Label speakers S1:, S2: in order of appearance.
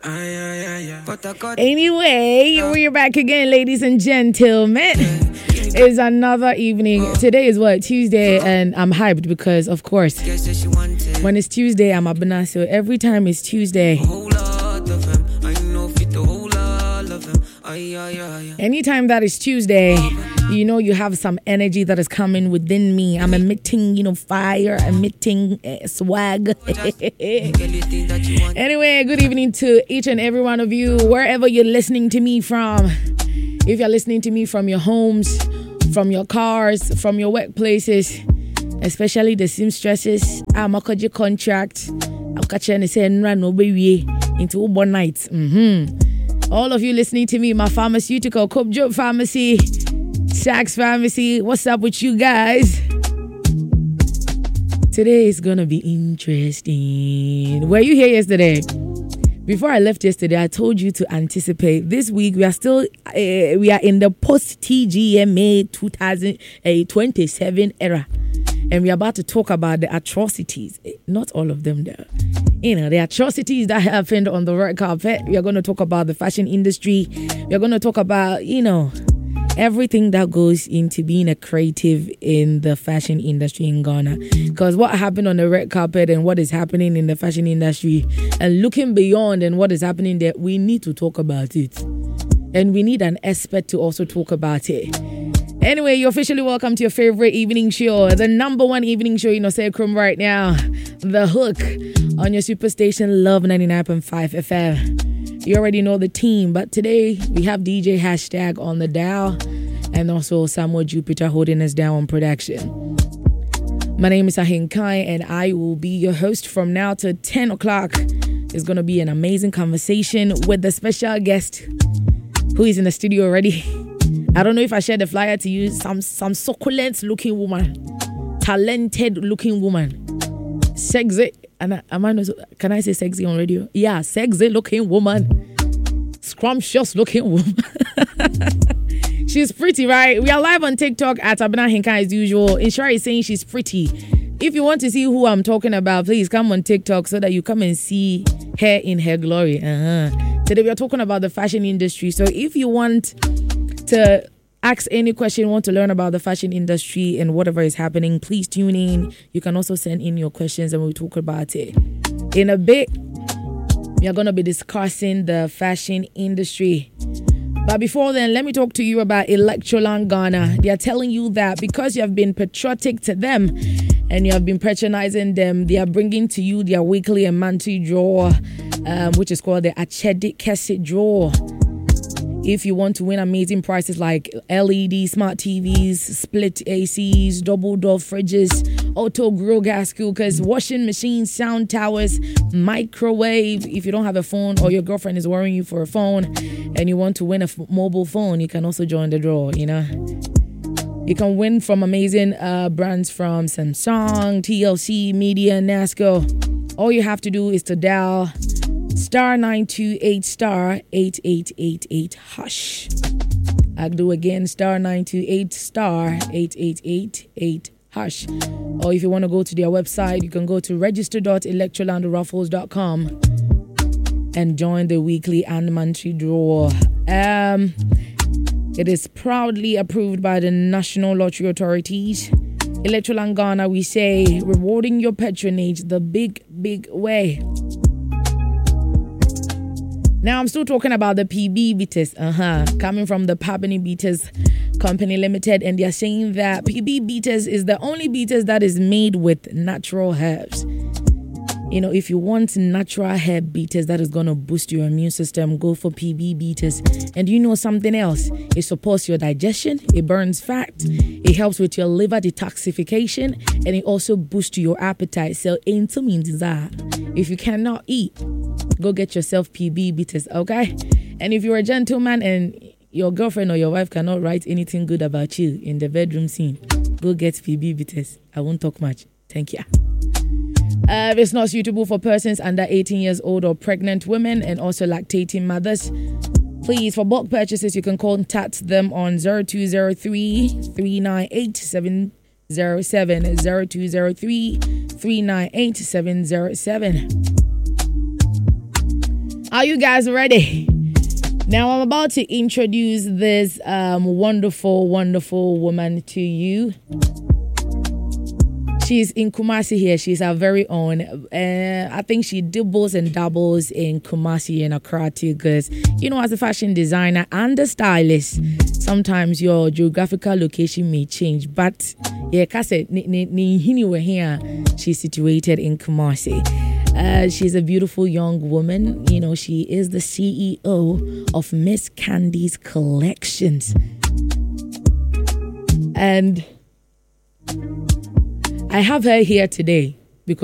S1: Anyway, we're back again, ladies and gentlemen. It's another evening. Today is what? Tuesday, and I'm hyped because, of course, when it's Tuesday, I'm Abena. So every time it's Tuesday, anytime that is Tuesday, you know you have some energy that is coming within me. I'm emitting, fire, emitting swag. Anyway, good evening to each and every one of you, wherever you're listening to me from. If you're listening to me from your homes, from your cars, from your workplaces, especially the seamstresses, I'm a contract. I'm catching the same run into overnight. All of you listening to me, my pharmaceutical, Cope Job Pharmacy, Saks Pharmacy, what's up with you guys? Today is gonna be interesting. Were you here yesterday? Before I left yesterday, I told you to anticipate. This week, we are in the post-TGMA 2027 era. And we're about to talk about the atrocities. Not all of them, though. The atrocities that happened on the red carpet. We are going to talk about the fashion industry. We are going to talk about, everything that goes into being a creative in the fashion industry in Ghana. Because what happened on the red carpet and what is happening in the fashion industry and looking beyond and what is happening there, we need to talk about it. And we need an expert to also talk about it. Anyway, you're officially welcome to your favorite evening show, the number one evening show in Osei right now, The Hook, on your superstation Love 99.5 FM. You already know the team, but today we have DJ Hashtag on the dial and also Samuel Jupiter holding us down on production. My name is Ahin Kai and I will be your host from now to 10 o'clock. It's going to be an amazing conversation with the special guest who is in the studio already. I don't know if I shared the flyer to you. Some succulent looking woman, talented looking woman, sexy. And can I say sexy on radio? Yeah, sexy looking woman, scrumptious looking woman. She's pretty, right? We are live on TikTok at Abena Hinka as usual. Inshira is saying she's pretty. If you want to see who I'm talking about, please come on TikTok so that you come and see her in her glory. Today we are talking about the fashion industry. So if you want to ask any question, want to learn about the fashion industry and whatever is happening, please tune in. You can also send in your questions and we'll talk about it. In a bit, we are going to be discussing the fashion industry. But before then, let me talk to you about Electroland Ghana. They are telling you that because you have been patriotic to them and you have been patronizing them, they are bringing to you their weekly and monthly draw, which is called the Achedi Kese Draw. If you want to win amazing prizes like LED smart TVs, split ACs, double door fridges, auto grill gas cookers, washing machines, sound towers, microwave. If you don't have a phone or your girlfriend is worrying you for a phone and you want to win a mobile phone, you can also join the draw, You can win from amazing brands from Samsung, TLC, Media, NASCO. All you have to do is to dial star 928 star 8888 hash. I'll do again, star 928 star 8888 hash. Or if you want to go to their website, you can go to register.electrolandraffles.com and join the weekly and monthly draw. It is proudly approved by the National Lottery Authorities. Electroland Ghana, we say, rewarding your patronage the big, big way. Now, I'm still talking about the PB Beaters, coming from the Pabini Beaters Company Limited, and they're saying that PB Beaters is the only beaters that is made with natural herbs. If you want natural herb beaters that is going to boost your immune system, go for PB Beaters. And you know something else? It supports your digestion, it burns fat, it helps with your liver detoxification, and it also boosts your appetite. So, if you cannot eat, go get yourself PB Beaters, okay? And if you're a gentleman and your girlfriend or your wife cannot write anything good about you in the bedroom scene, go get PB Beaters. I won't talk much. Thank you. It's not suitable for persons under 18 years old or pregnant women and also lactating mothers. Please, for bulk purchases, you can contact them on 0203 398 707 0203 398 707. Are you guys ready? Now I'm about to introduce this wonderful, wonderful woman to you. She's in Kumasi here. She's our very own. I think she dibbles and doubles in Kumasi and Accra too, because, you know, as a fashion designer and a stylist, sometimes your geographical location may change. But, yeah, she's situated in Kumasi. She's a beautiful young woman. You know, she is the CEO of Miss Candy's Collections. And I have her here today